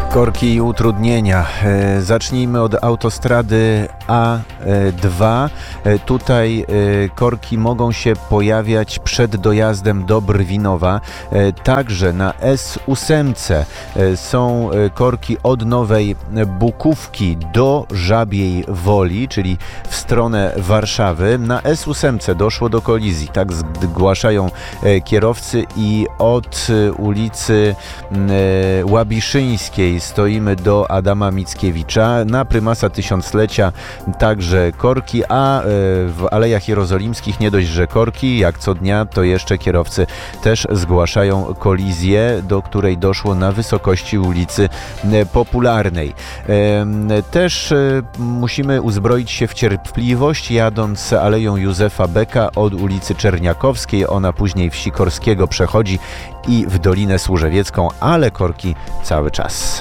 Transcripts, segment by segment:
Korki i utrudnienia. Zacznijmy od autostrady A2. Tutaj korki mogą się pojawiać przed dojazdem do Brwinowa. Także na S8 są korki od Nowej Bukówki do Żabiej Woli, czyli w stronę Warszawy. Na S8 doszło do kolizji, tak zgłaszają kierowcy, i od ulicy Łabiszyńskiej stoimy do Adama Mickiewicza. Na Prymasa Tysiąclecia także korki, a w Alejach Jerozolimskich nie dość, że korki, jak co dnia, to jeszcze kierowcy też zgłaszają kolizję, do której doszło na wysokości ulicy Popularnej. Też musimy uzbroić się w cierpliwość, jadąc Aleją Józefa Beka od ulicy Czerniakowskiej. Ona później w Sikorskiego przechodzi i w Dolinę Służewiecką, ale korki cały czas.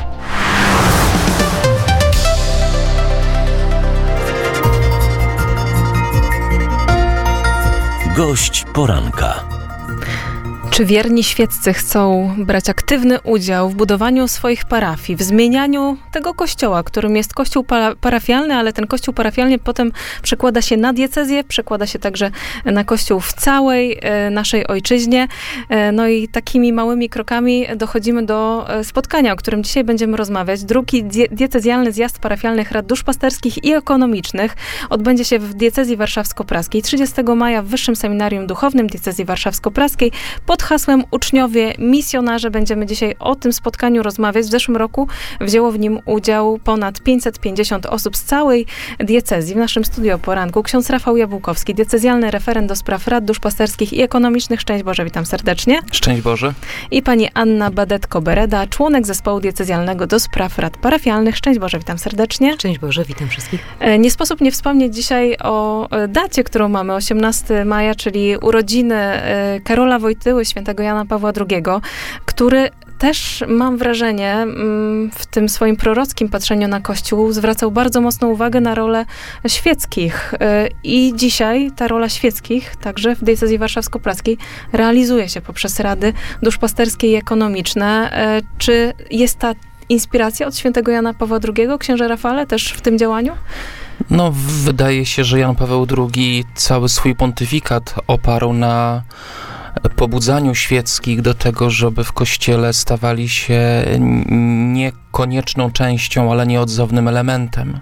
Gość poranka. Czy wierni świeccy chcą brać aktywny udział w budowaniu swoich parafii, w zmienianiu tego kościoła, którym jest kościół parafialny, ale ten kościół parafialny potem przekłada się na diecezję, przekłada się także na kościół w całej naszej ojczyźnie. No i takimi małymi krokami dochodzimy do spotkania, o którym dzisiaj będziemy rozmawiać. Drugi diecezjalny zjazd parafialnych rad duszpasterskich i ekonomicznych odbędzie się w diecezji warszawsko-praskiej 30 maja w Wyższym Seminarium Duchownym diecezji warszawsko-praskiej pod hasłem Uczniowie Misjonarze. Będziemy dzisiaj o tym spotkaniu rozmawiać. W zeszłym roku wzięło w nim udział ponad 550 osób z całej diecezji. W naszym studiu o poranku ksiądz Rafał Jabłkowski, diecezjalny referent do spraw rad duszpasterskich i ekonomicznych. Szczęść Boże, witam serdecznie. Szczęść Boże. I pani Anna Badetko-Bereda, członek zespołu diecezjalnego do spraw rad parafialnych. Szczęść Boże, witam serdecznie. Szczęść Boże, witam wszystkich. Nie sposób nie wspomnieć dzisiaj o dacie, którą mamy, 18 maja, czyli urodziny Karola Wojtyły, świętego Jana Pawła II, który też, mam wrażenie, w tym swoim prorockim patrzeniu na Kościół zwracał bardzo mocną uwagę na rolę świeckich. I dzisiaj ta rola świeckich, także w diecezji warszawsko-praskiej, realizuje się poprzez rady duszpasterskie i ekonomiczne. Czy jest ta inspiracja od świętego Jana Pawła II, księże Rafale, też w tym działaniu? No, wydaje się, że Jan Paweł II cały swój pontyfikat oparł na pobudzaniu świeckich do tego, żeby w Kościele stawali się niekonieczną częścią, ale nieodzownym elementem.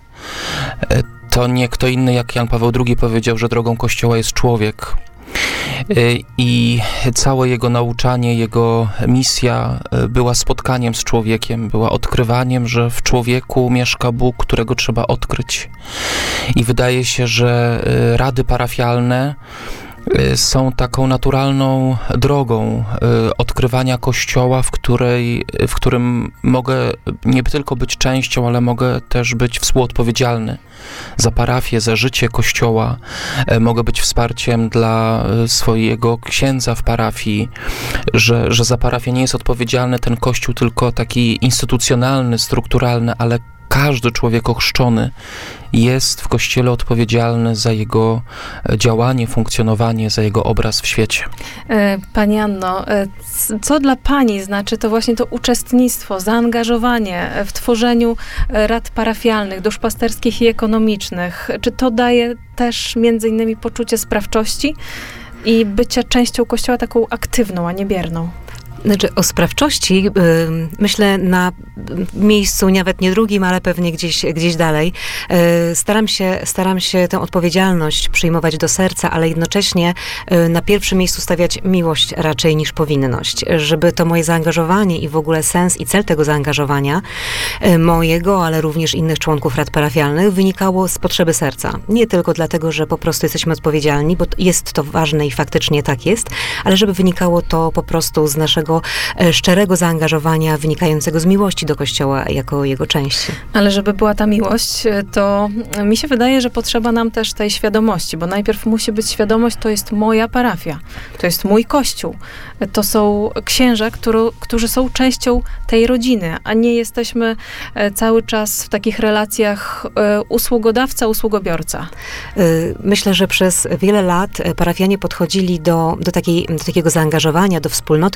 To nie kto inny jak Jan Paweł II powiedział, że drogą Kościoła jest człowiek. I całe jego nauczanie, jego misja była spotkaniem z człowiekiem, była odkrywaniem, że w człowieku mieszka Bóg, którego trzeba odkryć. I wydaje się, że rady parafialne są taką naturalną drogą odkrywania Kościoła, w którym mogę nie tylko być częścią, ale mogę też być współodpowiedzialny za parafię, za życie Kościoła. Mogę być wsparciem dla swojego księdza w parafii, że za parafię nie jest odpowiedzialny ten Kościół tylko taki instytucjonalny, strukturalny, ale każdy człowiek ochrzczony jest w Kościele odpowiedzialny za jego działanie, funkcjonowanie, za jego obraz w świecie. Pani Anno, co dla Pani znaczy to właśnie to uczestnictwo, zaangażowanie w tworzeniu rad parafialnych, duszpasterskich i ekonomicznych? Czy to daje też między innymi poczucie sprawczości i bycia częścią Kościoła taką aktywną, a nie bierną? Znaczy o sprawczości myślę na miejscu, nawet nie drugim, ale pewnie gdzieś dalej. Staram się tę odpowiedzialność przyjmować do serca, ale jednocześnie na pierwszym miejscu stawiać miłość raczej niż powinność. Żeby to moje zaangażowanie i w ogóle sens i cel tego zaangażowania mojego, ale również innych członków rad parafialnych wynikało z potrzeby serca. Nie tylko dlatego, że po prostu jesteśmy odpowiedzialni, bo jest to ważne i faktycznie tak jest, ale żeby wynikało to po prostu z naszego szczerego zaangażowania wynikającego z miłości do Kościoła jako jego części. Ale żeby była ta miłość, to mi się wydaje, że potrzeba nam też tej świadomości, bo najpierw musi być świadomość, to jest moja parafia, to jest mój Kościół, to są księża, którzy są częścią tej rodziny, a nie jesteśmy cały czas w takich relacjach usługodawca-usługobiorca. Myślę, że przez wiele lat parafianie podchodzili do takiego zaangażowania, do wspólnoty parafialnej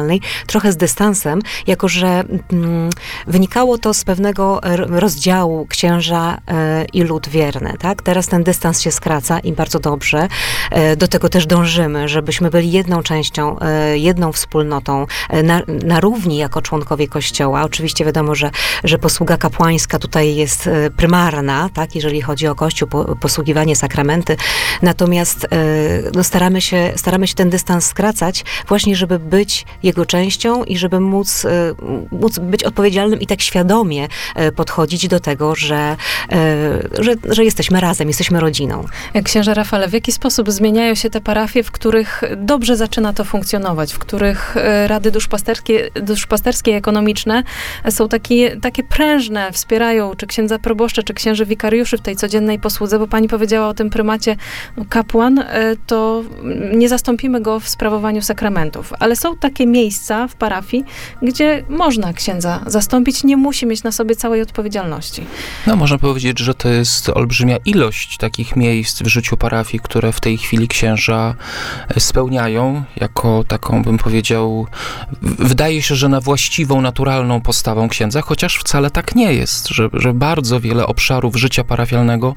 parafialnej, trochę z dystansem, jako że wynikało to z pewnego rozdziału księża i lud wierny, tak? Teraz ten dystans się skraca i bardzo dobrze. Do tego też dążymy, żebyśmy byli jedną częścią, jedną wspólnotą, na równi jako członkowie Kościoła. Oczywiście wiadomo, że posługa kapłańska tutaj jest prymarna, tak? Jeżeli chodzi o Kościół, posługiwanie sakramenty. Natomiast staramy się ten dystans skracać właśnie, żeby być jego częścią i żeby móc być odpowiedzialnym i tak świadomie podchodzić do tego, że jesteśmy razem, jesteśmy rodziną. Księże Rafale, w jaki sposób zmieniają się te parafie, w których dobrze zaczyna to funkcjonować, w których rady duszpasterskie, ekonomiczne są takie prężne, wspierają czy księdza proboszcza, czy księży wikariuszy w tej codziennej posłudze, bo pani powiedziała o tym prymacie kapłan, to nie zastąpimy go w sprawowaniu sakramentów, ale są takie miejsca w parafii, gdzie można księdza zastąpić, nie musi mieć na sobie całej odpowiedzialności. No, można powiedzieć, że to jest olbrzymia ilość takich miejsc w życiu parafii, które w tej chwili księża spełniają jako taką, bym powiedział, wydaje się, że na właściwą, naturalną postawą księdza, chociaż wcale tak nie jest, że bardzo wiele obszarów życia parafialnego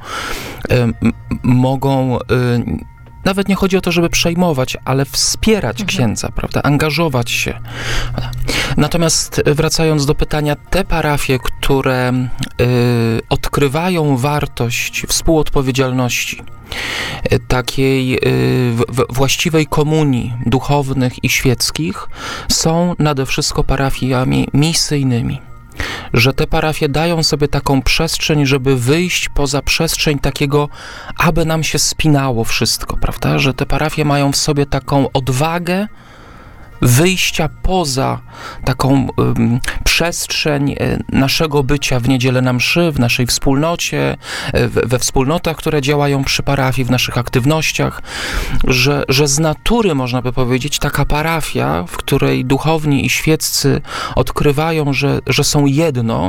mogą nawet nie chodzi o to, żeby przejmować, ale wspierać księdza, prawda? Angażować się. Natomiast wracając do pytania, te parafie, które odkrywają wartość współodpowiedzialności, takiej właściwej komunii duchownych i świeckich, są nade wszystko parafiami misyjnymi. Że te parafie dają sobie taką przestrzeń, żeby wyjść poza przestrzeń takiego, aby nam się spinało wszystko, prawda? Że te parafie mają w sobie taką odwagę wyjścia poza taką przestrzeń naszego bycia w niedzielę na mszy, w naszej wspólnocie, we wspólnotach, które działają przy parafii, w naszych aktywnościach, że z natury, można by powiedzieć, taka parafia, w której duchowni i świeccy odkrywają, że są jedno,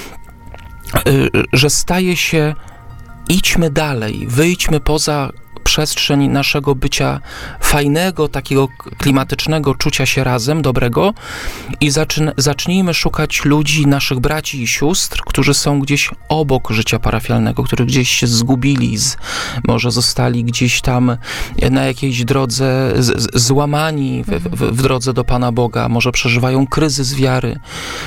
że staje się idźmy dalej, wyjdźmy poza przestrzeń naszego bycia fajnego, takiego klimatycznego czucia się razem, dobrego i zacznijmy szukać ludzi, naszych braci i sióstr, którzy są gdzieś obok życia parafialnego, którzy gdzieś się zgubili, może zostali gdzieś tam na jakiejś drodze złamani w drodze do Pana Boga, może przeżywają kryzys wiary.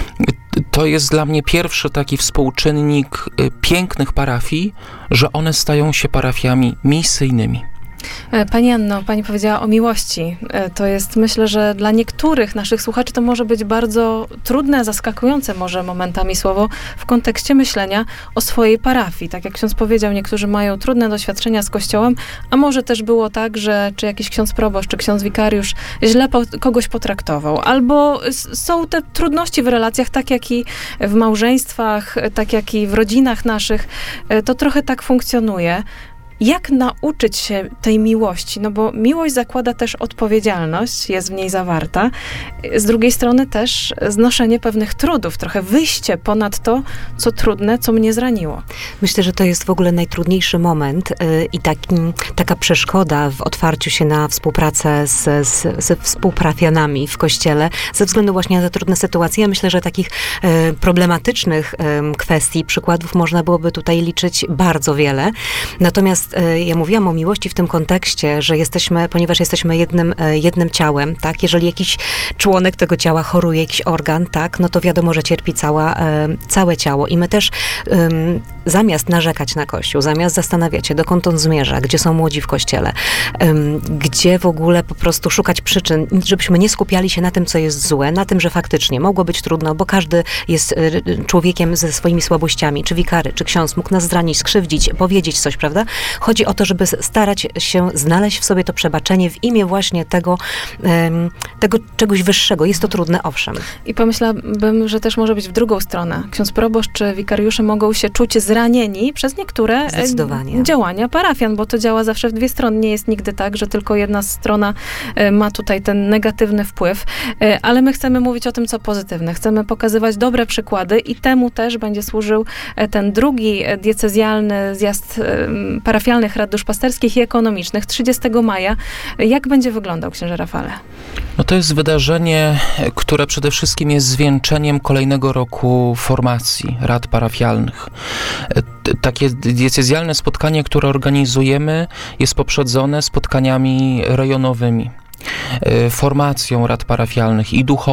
To jest dla mnie pierwszy taki współczynnik pięknych parafii, że one stają się parafiami misyjnymi. Pani Anno, pani powiedziała o miłości. To jest, myślę, że dla niektórych naszych słuchaczy to może być bardzo trudne, zaskakujące może momentami słowo w kontekście myślenia o swojej parafii. Tak jak ksiądz powiedział, niektórzy mają trudne doświadczenia z Kościołem, a może też było tak, że czy jakiś ksiądz proboszcz, czy ksiądz wikariusz źle kogoś potraktował. Albo są te trudności w relacjach, tak jak i w małżeństwach, tak jak i w rodzinach naszych. To trochę tak funkcjonuje. Jak nauczyć się tej miłości? No bo miłość zakłada też odpowiedzialność, jest w niej zawarta. Z drugiej strony też znoszenie pewnych trudów, trochę wyjście ponad to, co trudne, co mnie zraniło. Myślę, że to jest w ogóle najtrudniejszy moment i taka przeszkoda w otwarciu się na współpracę ze współparafianami w Kościele, ze względu właśnie na te trudne sytuacje. Ja myślę, że takich problematycznych kwestii, przykładów można byłoby tutaj liczyć bardzo wiele. Natomiast ja mówiłam o miłości w tym kontekście, że ponieważ jesteśmy jednym ciałem, tak? Jeżeli jakiś członek tego ciała choruje, jakiś organ, tak? No to wiadomo, że cierpi całe ciało. I my też zamiast narzekać na Kościół, zamiast zastanawiać się, dokąd on zmierza, gdzie są młodzi w Kościele, gdzie w ogóle po prostu szukać przyczyn, żebyśmy nie skupiali się na tym, co jest złe, na tym, że faktycznie mogło być trudno, bo każdy jest człowiekiem ze swoimi słabościami, czy wikary, czy ksiądz mógł nas zranić, skrzywdzić, powiedzieć coś, prawda? Chodzi o to, żeby starać się znaleźć w sobie to przebaczenie w imię właśnie tego czegoś wyższego. Jest to trudne, owszem. I pomyślałabym, że też może być w drugą stronę. Ksiądz proboszcz czy wikariusze mogą się czuć zranieni przez niektóre działania parafian, bo to działa zawsze w dwie strony. Nie jest nigdy tak, że tylko jedna strona ma tutaj ten negatywny wpływ, ale my chcemy mówić o tym, co pozytywne. Chcemy pokazywać dobre przykłady i temu też będzie służył ten drugi diecezjalny zjazd parafialny parafialnych rad duszpasterskich i ekonomicznych 30 maja. Jak będzie wyglądał, księże Rafale? No to jest wydarzenie, które przede wszystkim jest zwieńczeniem kolejnego roku formacji rad parafialnych. Takie diecezjalne spotkanie, które organizujemy, jest poprzedzone spotkaniami rejonowymi, formacją rad parafialnych i duchowych,